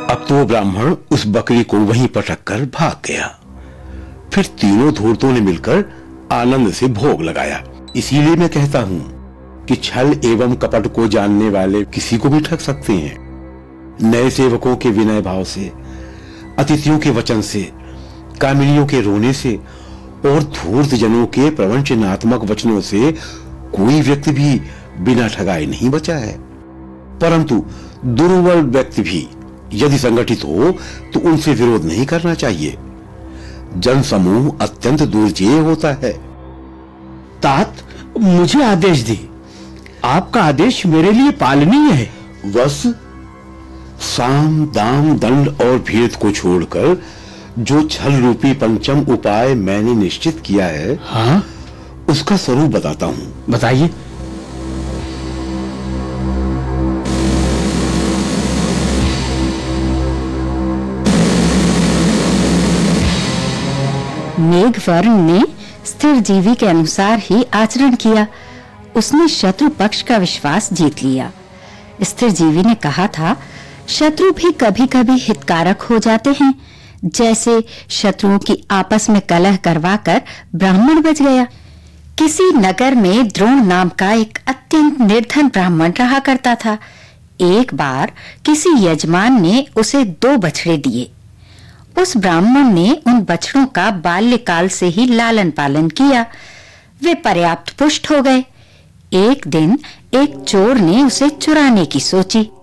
अब तो वो ब्राह्मण उस बकरी को वहीं पटक कर भाग गया। फिर तीनों धूर्तों ने मिलकर आनंद से भोग लगाया। इसीलिए मैं कहता हूं कि छल एवं कपट को जानने वाले किसी को भी ठग सकते हैं। नए सेवकों के विनय भाव से, अतिथियों के वचन से, कामिनियों के रोने से और धूर्त जनों के प्रवंचनात्मक वचनों से कोई व्यक्ति भी बिना ठगाए नहीं बचा है। परंतु दुर्बल व्यक्ति भी यदि संगठित हो तो उनसे विरोध नहीं करना चाहिए। जनसमूह अत्यंत दुर्जेय होता है। तात, मुझे आदेश दी। आपका आदेश मेरे लिए पालनीय है। बस साम, दाम, दंड और भेद को छोड़कर जो छल रूपी पंचम उपाय मैंने निश्चित किया है, हाँ? उसका स्वरूप बताता हूं। बताइए। मेघवर्ण ने स्थिर जीवी के अनुसार ही आचरण किया। उसने शत्रु पक्ष का विश्वास जीत लिया। स्थिर जीवी ने कहा था, शत्रु भी कभी-कभी हितकारक हो जाते हैं। जैसे शत्रुओं की आपस में कलह करवाकर ब्राह्मण बच गया। किसी नगर में द्रोण नाम का एक अत्यंत निर्धन ब्राह्मण रहा करता था। एक बार किसी यजमान ने उसे 2 बछड़े दिए। उस ब्राह्मण ने उन बछड़ों का बाल्यकाल से ही लालन पालन किया। वे पर्याप्त पुष्ट हो गए। एक दिन एक चोर ने उसे चुराने की सोची।